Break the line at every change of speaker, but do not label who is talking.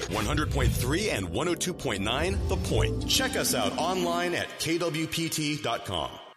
100.3 and 102.9 The Point. Check us out online at kwpt.com.